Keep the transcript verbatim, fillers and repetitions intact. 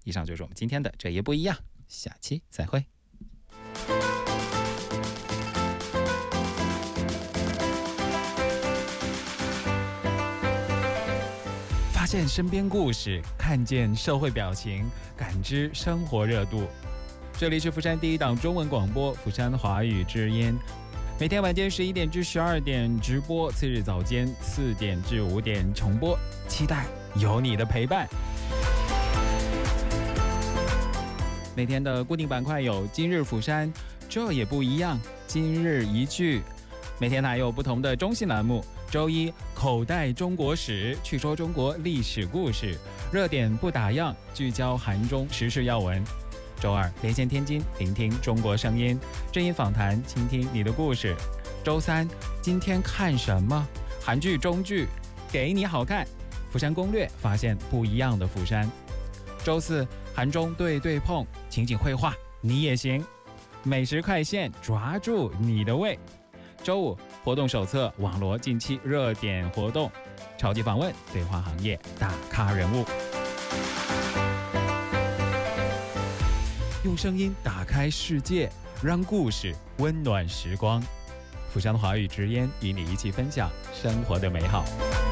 以上就是我们今天的这也不一样，下期再会。发现身边故事，看见社会表情，感知生活热度。这里是釜山第一档中文广播釜山华语之音，每天晚间十一点至十二点直播，次日早间四点至五点重播，期待有你的陪伴。每天的固定板块有今日釜山，这也不一样，今日一句。每天还有不同的中性栏目，周一口袋中国史，去说中国历史故事，热点不打烊，聚焦韩中时事要闻。周二连线天津，聆听中国声音，真音访谈，倾听你的故事。周三今天看什么？韩剧中剧，给你好看。釜山攻略，发现不一样的釜山。周四韩中对对碰，情景绘画你也行。美食快线，抓住你的胃。周五活动手册，网罗近期热点活动。超级访问，对话行业大咖人物。用声音打开世界，让故事温暖时光。釜山华语之音与你一起分享生活的美好。